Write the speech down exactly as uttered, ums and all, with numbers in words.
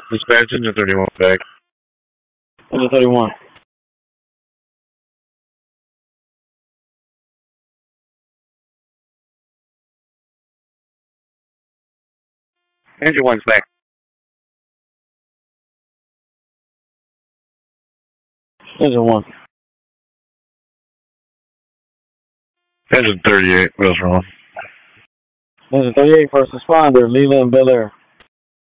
Dispatch engine thirty-one back. Engine thirty-one. Engine one's back. Engine one. Engine thirty-eight. What else wrong? Engine thirty-eight, first responder, Leland, Bel Air.